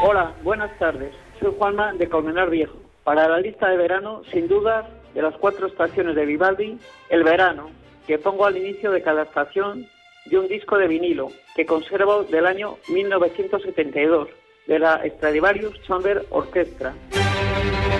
Hola, buenas tardes. Soy Juanma de Colmenar Viejo. Para la lista de verano, sin duda, de las 4 estaciones de Vivaldi, el verano, que pongo al inicio de cada estación, de un disco de vinilo que conservo del año 1972, de la Stradivarius Chamber Orchestra.